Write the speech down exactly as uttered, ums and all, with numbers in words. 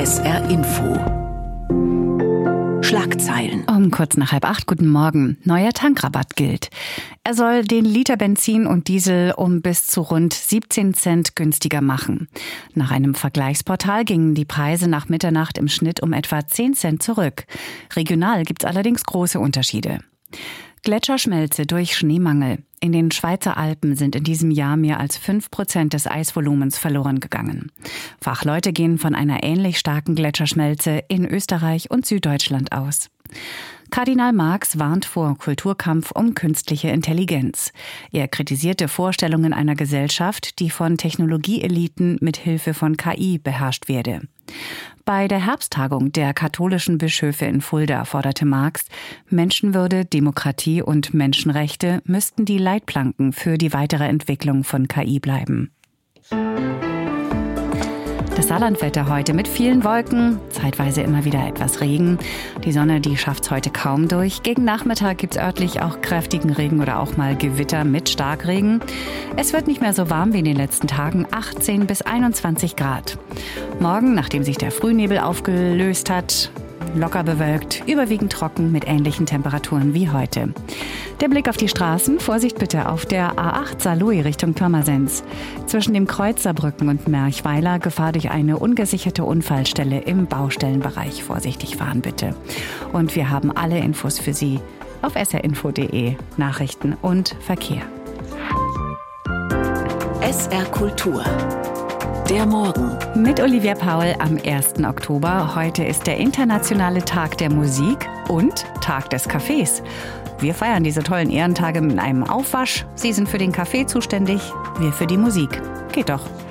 S R Info. Schlagzeilen. Um kurz nach halb acht, guten Morgen. Neuer Tankrabatt gilt. Er soll den Liter Benzin und Diesel um bis zu rund siebzehn Cent günstiger machen. Nach einem Vergleichsportal gingen die Preise nach Mitternacht im Schnitt um etwa zehn Cent zurück. Regional gibt's allerdings große Unterschiede. Gletscherschmelze durch Schneemangel. In den Schweizer Alpen sind in diesem Jahr mehr als fünf Prozent des Eisvolumens verloren gegangen. Fachleute gehen von einer ähnlich starken Gletscherschmelze in Österreich und Süddeutschland aus. Kardinal Marx warnt vor Kulturkampf um künstliche Intelligenz. Er kritisierte Vorstellungen einer Gesellschaft, die von Technologieeliten mit Hilfe von K I beherrscht werde. Bei der Herbsttagung der katholischen Bischöfe in Fulda forderte Marx, Menschenwürde, Demokratie und Menschenrechte müssten die Leitplanken für die weitere Entwicklung von K I bleiben. Das Saarlandwetter heute mit vielen Wolken, zeitweise immer wieder etwas Regen. Die Sonne, die schafft's heute kaum durch. Gegen Nachmittag gibt's örtlich auch kräftigen Regen oder auch mal Gewitter mit Starkregen. Es wird nicht mehr so warm wie in den letzten Tagen, achtzehn bis einundzwanzig Grad. Morgen, nachdem sich der Frühnebel aufgelöst hat, locker bewölkt, überwiegend trocken mit ähnlichen Temperaturen wie heute. Der Blick auf die Straßen, Vorsicht bitte auf der A acht Saarlouis Richtung Pirmasens. Zwischen dem Kreuz Saarbrücken und Merchweiler Gefahr durch eine ungesicherte Unfallstelle im Baustellenbereich. Vorsichtig fahren bitte. Und wir haben alle Infos für Sie auf s r info punkt d e, Nachrichten und Verkehr. S R Kultur. Der Morgen. Mit Olivia Paul am ersten Oktober. Heute ist der internationale Tag der Musik und Tag des Kaffees. Wir feiern diese tollen Ehrentage mit einem Aufwasch. Sie sind für den Kaffee zuständig, wir für die Musik. Geht doch.